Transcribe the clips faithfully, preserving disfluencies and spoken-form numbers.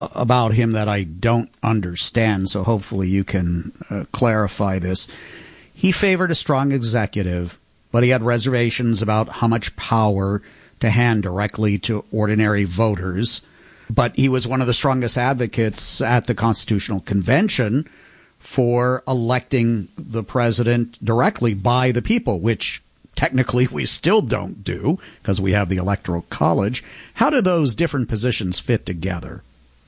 about him that I don't understand, so hopefully you can uh, clarify this. He favored a strong executive, but he had reservations about how much power to hand directly to ordinary voters. But he was one of the strongest advocates at the Constitutional Convention for electing the president directly by the people, which technically we still don't do because we have the Electoral College. How do those different positions fit together?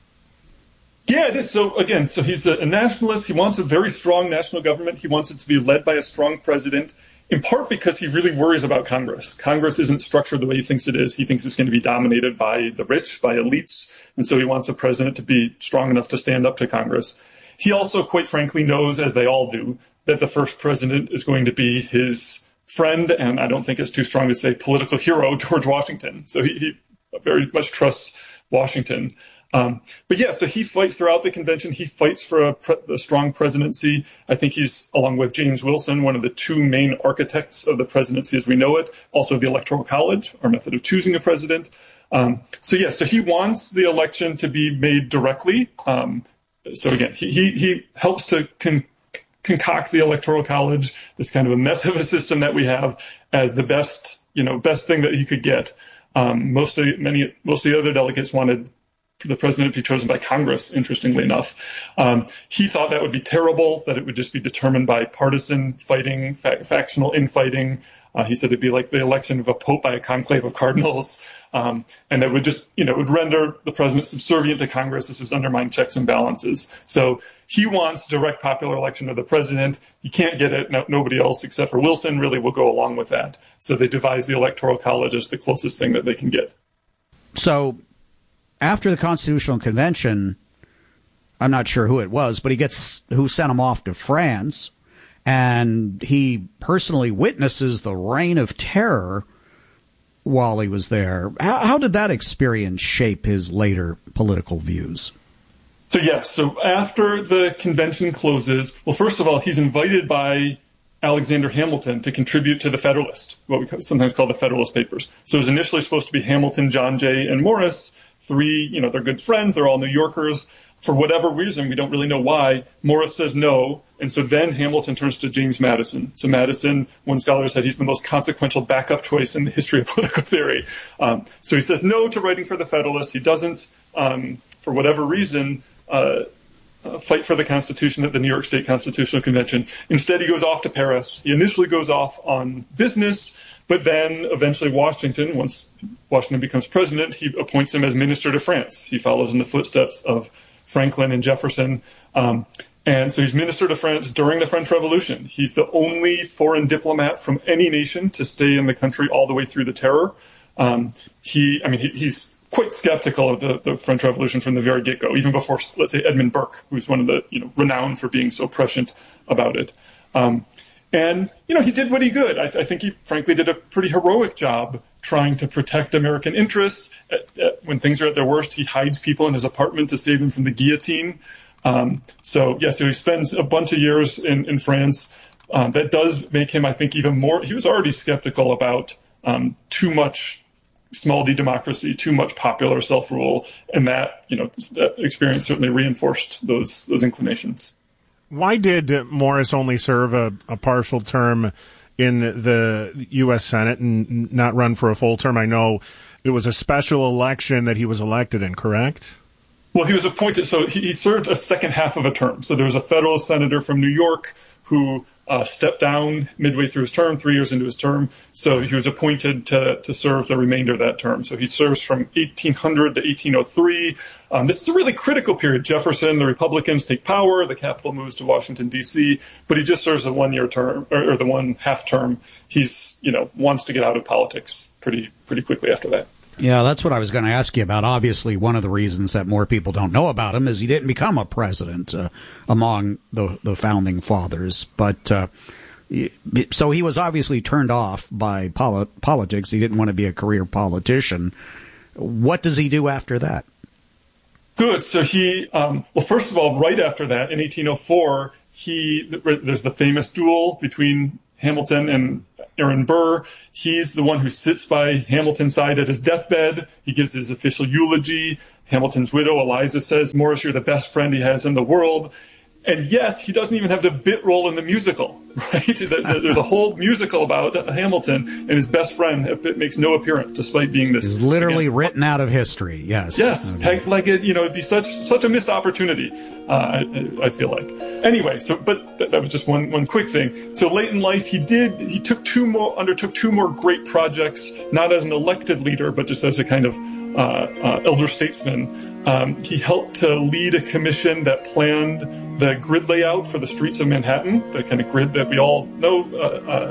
Yeah, it is. So again, so he's a, a nationalist. He wants a very strong national government. He wants it to be led by a strong president, in part because he really worries about Congress. Congress isn't structured the way he thinks it is. He thinks it's going to be dominated by the rich, by elites. And so he wants a president to be strong enough to stand up to Congress. He also, quite frankly, knows, as they all do, that the first president is going to be his friend, and I don't think it's too strong to say political hero, George Washington. So he, he very much trusts Washington. Um, but yeah, so he fights throughout the convention. He fights for a, pre- a strong presidency. I think he's, along with James Wilson, one of the two main architects of the presidency as we know it, also the Electoral College, our method of choosing a president. Um, so yeah, so he wants the election to be made directly. Um, so again, he, he, he helps to con- concoct the Electoral College, this kind of a mess of a system that we have, as the best, you know, best thing that he could get. Um, most of the, many, most of the other delegates wanted the president to be chosen by Congress, interestingly enough. Um, he thought that would be terrible, that it would just be determined by partisan fighting, fa- factional infighting. Uh, he said it'd be like the election of a pope by a conclave of cardinals. Um, and it would just, you know, it would render the president subservient to Congress. This would undermine checks and balances. So he wants direct popular election of the president. He can't get it. No, nobody else except for Wilson really will go along with that. So they devised the Electoral College as the closest thing that they can get. So after the Constitutional Convention, I'm not sure who it was, but he gets who sent him off to France, and he personally witnesses the reign of terror while he was there. How, how did that experience shape his later political views? So yes, so after the convention closes, well, first of all, he's invited by Alexander Hamilton to contribute to the Federalist, what we sometimes call the Federalist Papers. So it was initially supposed to be Hamilton, John Jay, and Morris. Three, you know, they're good friends. They're all New Yorkers. For whatever reason, we don't really know why, Morris says no. And so then Hamilton turns to James Madison. So Madison, one scholar said he's the most consequential backup choice in the history of political theory. Um, so he says no to writing for the Federalist. He doesn't, um, for whatever reason, uh, uh, fight for the Constitution at the New York State Constitutional Convention. Instead, he goes off to Paris. He initially goes off on business, but then eventually Washington, once Washington becomes president, he appoints him as minister to France. He follows in the footsteps of Franklin and Jefferson. Um, and so he's minister to France during the French Revolution. He's the only foreign diplomat from any nation to stay in the country all the way through the terror. Um, he, I mean, he, he's quite skeptical of the, the French Revolution from the very get-go, even before, let's say, Edmund Burke, who's one of the, you know, renowned for being so prescient about it. Um, And, you know, he did what he could. I, th- I think he, frankly, did a pretty heroic job trying to protect American interests. At, at, when things are at their worst, he hides people in his apartment to save them from the guillotine. Um, so, yeah, so he spends a bunch of years in, in France. Um, that does make him, I think, even more. He was already skeptical about um, too much small d democracy, too much popular self-rule. And that, you know, that experience certainly reinforced those those inclinations. Why did Morris only serve a, a partial term in the U S Senate and not run for a full term? I know it was a special election that he was elected in, correct? Well, he was appointed, so he, he served a second half of a term. So there was a federal senator from New York who uh, stepped down midway through his term, three years into his term. So he was appointed to, to serve the remainder of that term. So he serves from eighteen hundred to eighteen oh three. Um, this is a really critical period. Jefferson, the Republicans take power. The capital moves to Washington, D C, but he just serves a one-year term, or, or the one half term. He's, you know, wants to get out of politics pretty pretty quickly after that. Yeah, that's what I was going to ask you about. Obviously, one of the reasons that more people don't know about him is he didn't become a president uh, among the the founding fathers. But uh, so he was obviously turned off by poli- politics. He didn't want to be a career politician. What does he do after that? Good. So he, um, well, first of all, right after that, in eighteen oh four, he there's the famous duel between Hamilton and Aaron Burr. He's the one who sits by Hamilton's side at his deathbed. He gives his official eulogy. Hamilton's widow, Eliza, says, Morris, you're the best friend he has in the world. And yet, he doesn't even have the bit role in the musical, right? There's a whole musical about Hamilton, and his best friend it makes no appearance, despite being this. He's literally again, written out of history, yes. Yes, okay. Like, it, you know, it'd be such such a missed opportunity, uh, I, I feel like. Anyway, so, but that, that was just one one quick thing. So late in life, he did, he took two more, undertook two more great projects, not as an elected leader, but just as a kind of uh, uh, elder statesman. Um, he helped to lead a commission that planned the grid layout for the streets of Manhattan, the kind of grid that we all know. Uh,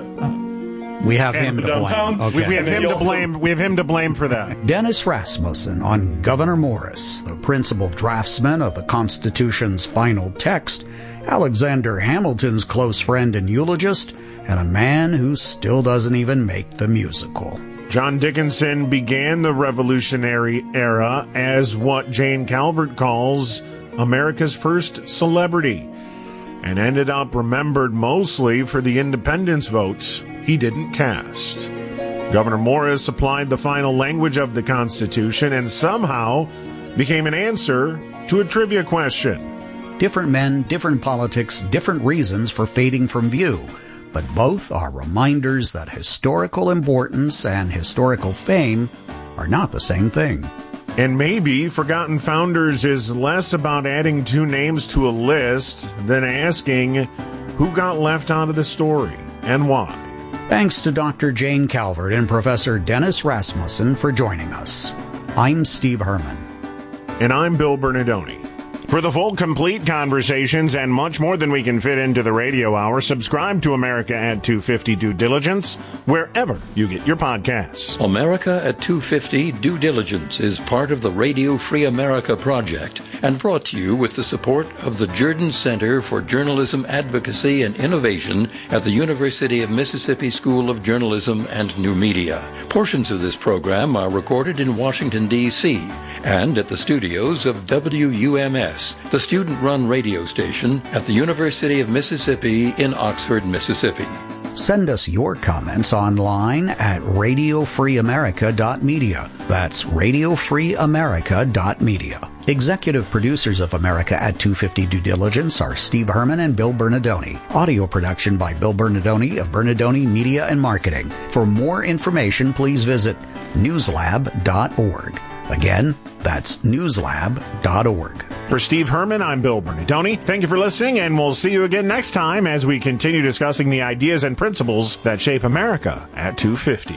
uh, we have him to downtown. blame. Okay. We, we have him to also, blame. We have him to blame for that. Dennis Rasmussen on Gouverneur Morris, the principal draftsman of the Constitution's final text, Alexander Hamilton's close friend and eulogist, and a man who still doesn't even make the musical. John Dickinson began the Revolutionary era as what Jane Calvert calls America's first celebrity, and ended up remembered mostly for the independence votes he didn't cast. Gouverneur Morris applied the final language of the Constitution and somehow became an answer to a trivia question. Different men, different politics, different reasons for fading from view. But both are reminders that historical importance and historical fame are not the same thing. And maybe Forgotten Founders is less about adding two names to a list than asking who got left out of the story and why. Thanks to Doctor Jane Calvert and Professor Dennis Rasmussen for joining us. I'm Steve Herman. And I'm Bill Bernardoni. For the full, complete conversations and much more than we can fit into the radio hour, subscribe to America at two fifty Due Diligence wherever you get your podcasts. America at two fifty Due Diligence is part of the Radio Free America project and brought to you with the support of the Jordan Center for Journalism Advocacy and Innovation at the University of Mississippi School of Journalism and New Media. Portions of this program are recorded in Washington, D C and at the studios of W U M S, the student-run radio station at the University of Mississippi in Oxford, Mississippi. Send us your comments online at radio free america dot media. That's radio free america dot media. Executive producers of America at two fifty Due Diligence are Steve Herman and Bill Bernardoni. Audio production by Bill Bernardoni of Bernardoni Media and Marketing. For more information, please visit newslab dot org. Again, that's newslab dot org. For Steve Herman, I'm Bill Bernardoni. Thank you for listening, and we'll see you again next time as we continue discussing the ideas and principles that shape America at two fifty.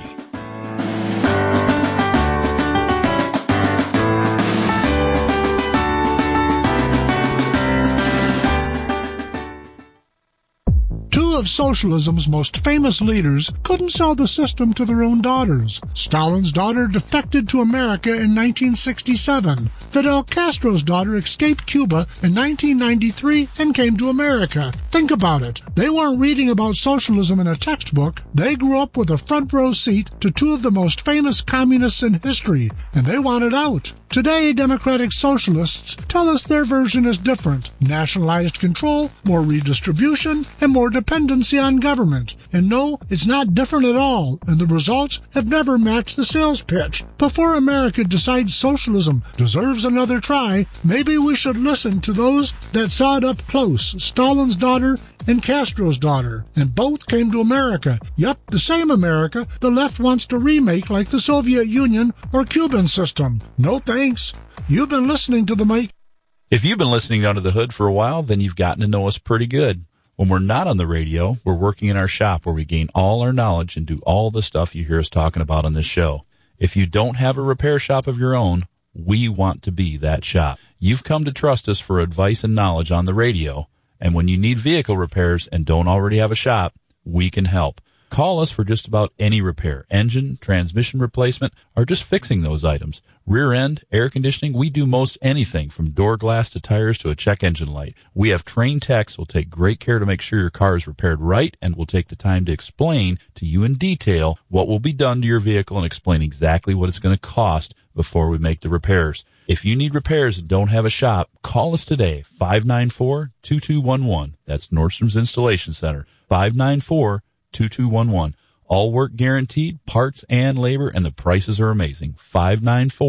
Two of socialism's most famous leaders couldn't sell the system to their own daughters. Stalin's daughter defected to America in nineteen sixty-seven. Fidel Castro's daughter escaped Cuba in nineteen ninety-three and came to America. Think about it. They weren't reading about socialism in a textbook. They grew up with a front row seat to two of the most famous communists in history, and they wanted out. Today, democratic socialists tell us their version is different. Nationalized control, more redistribution, and more dependency on government. And no, it's not different at all, and the results have never matched the sales pitch. Before America decides socialism deserves another try, maybe we should listen to those that saw it up close, Stalin's daughter and Castro's daughter, and both came to America. Yup, the same America the left wants to remake like the Soviet Union or Cuban system. No thanks. You've been listening to the Mike. If you've been listening to Under the Hood for a while, then you've gotten to know us pretty good. When we're not on the radio, we're working in our shop where we gain all our knowledge and do all the stuff you hear us talking about on this show. If you don't have a repair shop of your own, we want to be that shop. You've come to trust us for advice and knowledge on the radio, and when you need vehicle repairs and don't already have a shop, we can help. Call us for just about any repair, engine, transmission replacement, or just fixing those items. Rear end, air conditioning, we do most anything from door glass to tires to a check engine light. We have trained techs who will take great care to make sure your car is repaired right and will take the time to explain to you in detail what will be done to your vehicle and explain exactly what it's going to cost before we make the repairs. If you need repairs and don't have a shop, call us today, five nine four, two two one one. That's Nordstrom's Installation Center, five nine four, two two one one. All work guaranteed, parts and labor, and the prices are amazing. five nine four,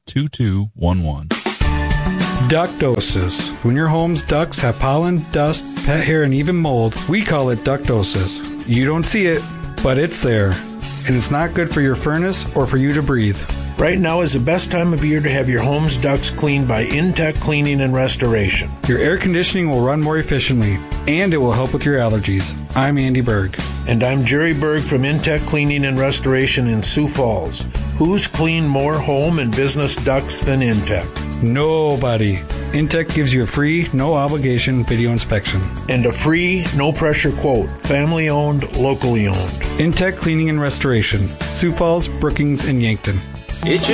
two two one one. Ductosis. When your home's ducts have pollen, dust, pet hair, and even mold, we call it ductosis. You don't see it, but it's there. And it's not good for your furnace or for you to breathe. Right now is the best time of year to have your home's ducts cleaned by Intech Cleaning and Restoration. Your air conditioning will run more efficiently, and it will help with your allergies. I'm Andy Berg. And I'm Jerry Berg from Intech Cleaning and Restoration in Sioux Falls. Who's cleaned more home and business ducts than Intech? Nobody. Intech gives you a free, no-obligation video inspection. And a free, no-pressure quote. Family-owned, locally owned. Intech Cleaning and Restoration. Sioux Falls, Brookings, and Yankton. It's